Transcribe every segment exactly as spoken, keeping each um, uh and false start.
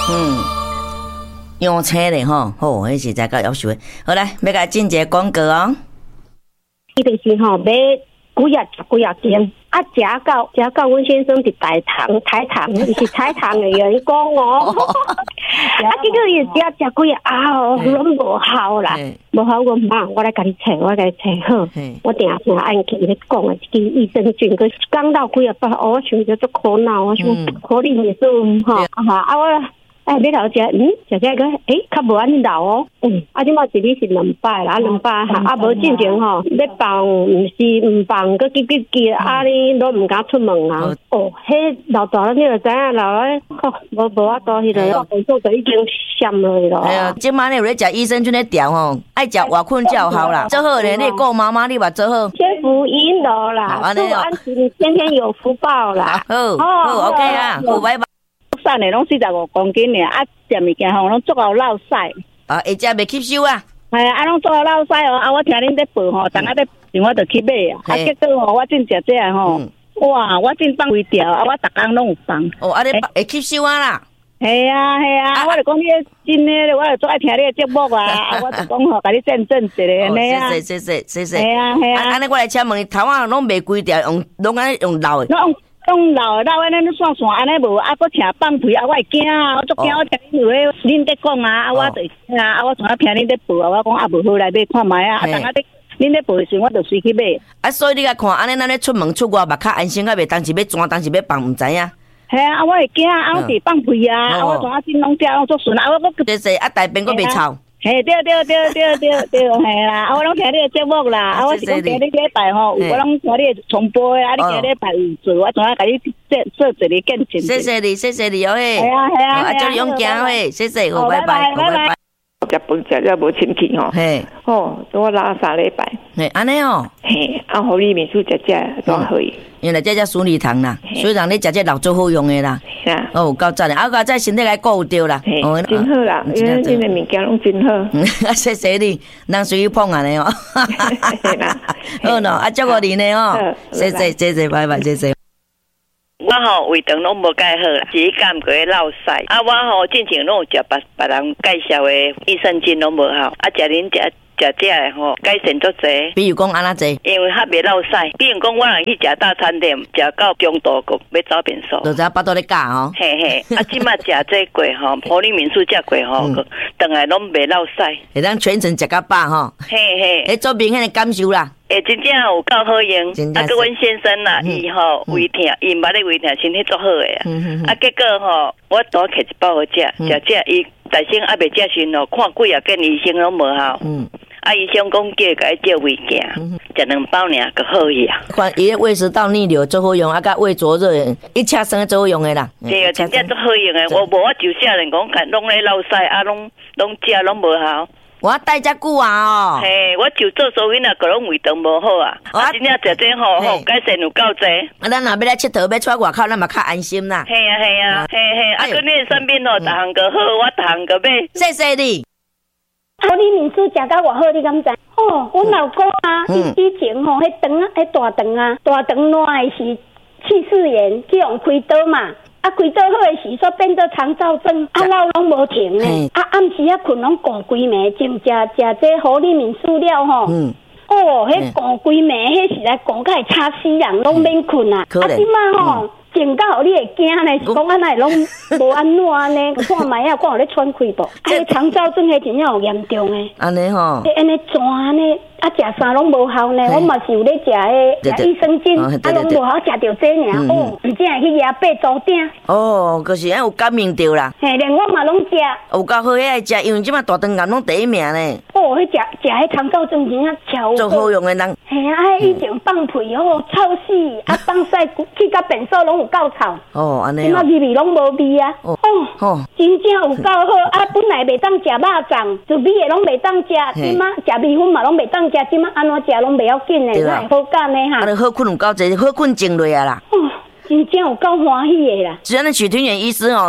嗯，用车咧吼，好，迄是才够要求的。好来，要甲进一个广告哦。 伊就是吼买几啊十几啊件，啊食到食到，阮先生伫台糖台糖，伊是台糖的员工哦。啊，结果伊食食几啊啊哦，拢无效啦，无效我妈，我来甲你找，我甲你找好。我定定按记咧讲啊，一支益生菌，佮讲到几啊百，我想着足苦恼，我想可怜的是吼，啊啊我。哎，你头食，嗯，食食个，诶，较无安尼老哦，嗯，啊，即摆一日是两摆啦，两摆哈，啊，无进前吼，要放，毋是毋放，佮叽叽叽，啊，你都毋敢出门啊，哦，迄老大你就知影老咧，吼，无无法度迄个，工作就已经闪落咯。 哎呀，即摆你有咧食益生菌咧调吼，爱食活困才有效啦。做好咧，你顾妈妈，你嘛做好。 天福音咯啦，祝安琪天天有福报啦。 好，好 ，OK 啊，好，拜拜。 瘦的拢四十五公斤尔，啊，食物件吼拢足够落屎。 啊，会食袂吸收啊？ 系啊，啊，拢足够落屎哦。啊，我听恁在报吼，等下在，我就去买啊。啊，结果吼，我真食这个吼，哇，我真放规条，啊，我逐工拢有放。 哦，啊，你会吸收啊啦？ 系啊，系啊，我就讲你真诶，我就最爱听你诶节目啊。啊，我就讲吼，甲你见证一下安尼啊。 谢谢谢谢谢谢。 系啊系啊。 安尼我来请问，头仔拢卖规条，用拢安尼用老诶。 用老老安尼算算安尼无，啊，搁请放屁啊，我会惊啊，我足惊，我听恁有咧恁在讲啊，啊，我就惊啊，啊，我从来听恁在报啊，我讲啊，无好来买看卖啊，啊，等下咧恁在报时，我就随去买。 啊，所以你甲看，安尼咱咧出门出外嘛较安心，较袂当时要转，当时要放，毋知影。 系啊，啊，我会惊啊，我是放屁啊，啊，我从啊真拢食拢足顺啊，我搁谢谢啊，大便搁袂臭。 嘿，对对对对对对，嘿啦，啊，我拢听你的节目啦，啊，我是讲听你礼拜吼，我拢听你的重播的，啊，你听礼拜有做，我怎啊甲你做做一个见证。 谢谢你，谢谢你哦嘿。 系啊系啊， 啊，祝你勇敢嘿，谢谢，好，拜拜，好，拜拜。 食饭食了无清气吼， 嘿， 哦，我拉三礼拜， 嘿，安尼哦， 嘿，啊，互你面数食食都可以。 原来这叫鼠李糖啦，所以让你食这老最好用的啦。 是啊， 哦，够赞的，啊，个在身体来顾着啦。 哦，真好啦，因为恁的物件拢真好。 啊，谢谢你，人随意碰安尼哦。好喏，啊，祝福你呢哦，谢谢谢谢，拜拜，谢谢。 我吼胃肠拢无介好啦，自己感觉落屎。啊，我吼之前拢有食别别人介绍的益生菌拢无好，啊，食恁食食这个吼改善足济。 比如讲安怎济？ 因为较袂落屎。比如讲我人去食大餐店，食到中途个要走便所。 就知巴肚咧教吼。 嘿嘿，啊，即马食这过吼，互你民宿食过吼，当来拢袂落屎。 会当全程食到饱吼。 嘿嘿， 诶，做明显的感受啦。 诶，真正有够好用，啊，佮阮先生啦，伊吼胃疼，伊毋捌咧胃疼，身体足好诶啊。啊，结果吼，我多摕一包好食，食食伊大先还袂食时吼，看几啊间医生拢无效。嗯。啊，医生讲叫伊甲伊照胃镜，食两包尔就好去啊。 看伊胃食道逆流最好用，啊，甲胃灼热一车生最好用诶啦。 对啊，真正足好用诶。我无我就少人讲，看拢咧落屎，啊，拢拢食拢无效。 我带遮久啊哦， 嘿，我就做所因啊，个拢胃肠无好啊，啊，真正食这好好，改善有够济。 啊，咱若要来佚佗，要出外口，咱嘛较安心啦。 嘿啊嘿啊，嘿嘿，啊，佮你的身边哦，逐项个好，我逐项个买。 谢谢你。 啊，你面子食到偌好，你敢知？哦，阮老公啊，伊以前吼，迄肠啊，迄大肠啊，大肠烂的是气室炎，去用开刀嘛。啊，开刀好诶时，煞变做肠燥症，啊，老拢无停诶。啊，暗时啊困拢顾规暝，就食食这互你面塑料吼。嗯。哦，迄顾规暝，迄是来顾甲会吵死人，拢免困啊。啊，即摆吼，静到你会惊呢，是讲安那拢无安怎呢？看卖啊，看有咧喘气无？啊，迄肠燥症迄真正有严重诶。 安尼吼。 诶，安尼怎呢？啊，食啥拢无效呢？我嘛是有咧食诶，益生菌，啊，拢无效，食着这尔。哦，毋只会去压八组顶。 哦，可是安有感应着啦。 嘿，连我嘛拢食。 有够好爱食，因为即马大肠癌拢第一名呢。 哦，迄食食迄肠燥症真正超好。 足好用诶人。 嘿啊，以前放屁哦，臭死！啊，放屎去到便所拢有够臭。哦，安尼。即马味味拢无味啊。哦。哦。真正有够好啊！本来袂当食肉粽，就味诶拢袂当食，即马食米粉嘛拢袂当食，即马安怎食拢袂要紧诶，那会好干诶哈。 啊，好困有够济，好困静落啊啦。 哦，真正有够欢喜诶啦。 只要那许天元医师哦，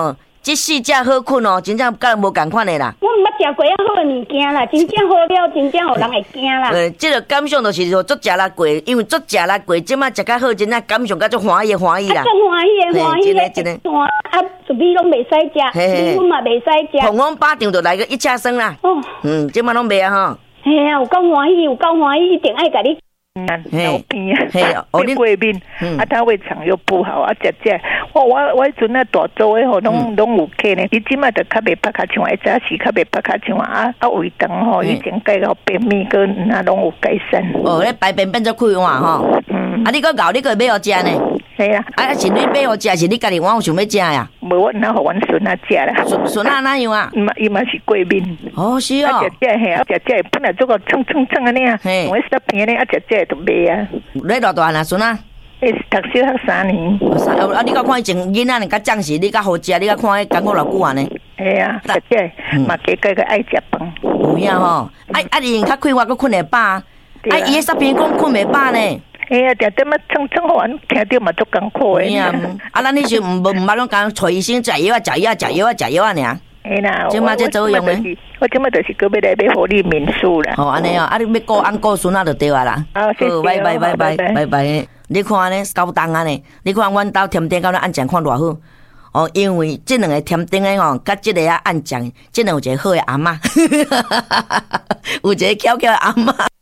这四只好困哦，真正甲人无共款的啦。 我毋捌食过遐好的物件啦，真正好了，真正互人会惊啦。 呃，这个感想就是说足食力过，因为足食力过，即马食较好，真正感想甲足欢喜的欢喜啦。 足欢喜的欢喜的，真的真的。啊，薯米拢袂使食，米粉嘛袂使食。红红巴掌就来个一车生啦。哦，嗯，即马拢袂啊吼。 嘿啊，有够欢喜，有够欢喜，一定爱甲你。 嗯，老边啊，变过面，啊，他胃肠又不好啊，食食，我我我迄阵啊大做诶吼，拢拢有客呢，伊即马就较袂拍卡像，一早时较袂拍卡像啊，啊胃肠吼，以前改到便秘个，那拢有改善。 哦，咧排便变做开换吼，嗯，啊，你个咬你个买互食呢？ 系啊， 啊，是你买互食，是你家己我有想要食呀？ 无，我哪互阮孙仔食啦。 孙孙仔哪样啊？ 伊嘛伊嘛是过面。 哦，是哦。 啊，食食嘿，啊食食本来做个蹭蹭蹭安尼啊，我十片呢，啊食食就卖啊。 你偌大汉啊，孙仔？ 诶，读小学三年。 啊，你甲看以前囡仔呢，较壮实，你较好食，你甲看迄艰苦偌久安尼？ 系啊，食食嘛，加加个爱食饭。 有影吼，啊啊，伊较快活，佫困会饱。啊，伊迄十片讲困袂饱呢。 哎呀，定点么蹭蹭互人听着嘛足艰苦诶。 啊，啊，咱迄时毋无毋捌拢讲找医生食药啊，食药啊，食药啊，食药啊尔。 哎啦， 即马这作用诶。 我即马就是个要来买互你民宿啦。 哦，安尼哦，啊，你要顾安顾孙仔就对啊啦。 好，谢谢。 拜拜拜拜拜拜。你看呢，高档啊呢？你看阮兜甜点到咧按酱看偌好。哦，因为这两个甜点诶吼，甲这个啊按酱，这两有一个好诶阿嬷，有一个巧巧诶阿嬷。